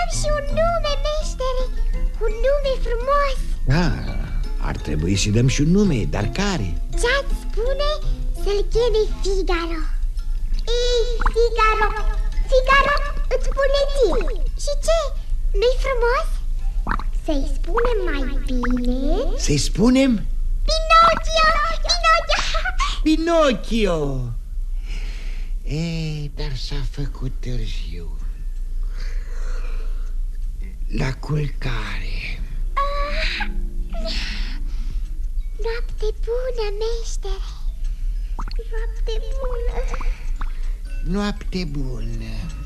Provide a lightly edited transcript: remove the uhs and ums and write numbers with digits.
dăm și un nume, meștere. Un nume frumos. Da, ar trebui să dăm și un nume, dar care? Ce-ați spune să-l cheme Figaro? Ei, Figaro, Figaro, îți spune ție. Și ce? Nu-i frumos? Să-i spunem mai bine? Să-i spunem? Pinocchio, Pinocchio. Pinocchio. Ei, dar s-a făcut târziu. La culcare. Noapte bună, meștere. Noapte bună. Noapte bună.